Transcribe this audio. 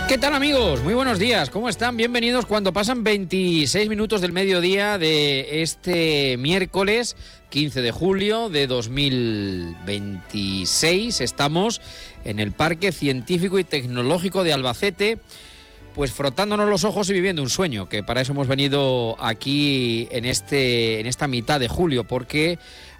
¿Qué tal, amigos? Muy buenos días, ¿cómo están? Bienvenidos cuando pasan 26 minutos del mediodía de este miércoles 15 de julio de 2026. Estamos en el Parque Científico y Tecnológico de Albacete, pues frotándonos los ojos y viviendo un sueño, que para eso hemos venido aquí en esta mitad de julio, porque